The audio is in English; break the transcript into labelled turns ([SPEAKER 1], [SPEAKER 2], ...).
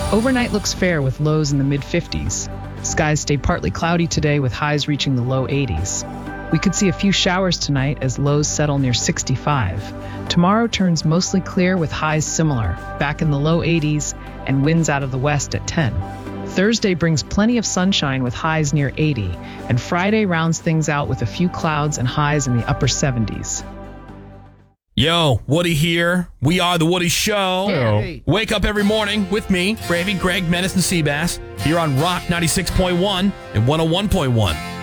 [SPEAKER 1] Overnight looks fair with lows in the mid-50s. Skies stay partly cloudy today with highs reaching the low 80s. We could see a few showers tonight as lows settle near 65. Tomorrow turns mostly clear with highs similar, back in the low 80s, and winds out of the west at 10. Thursday brings plenty of sunshine with highs near 80, and Friday rounds things out with a few clouds and highs in the upper 70s.
[SPEAKER 2] Yo, Woody here. We are The Woody Show.
[SPEAKER 3] Hey.
[SPEAKER 2] Wake up every morning with me, Bravey, Greg, Menace, and Seabass, here on Rock 96.1 and 101.1.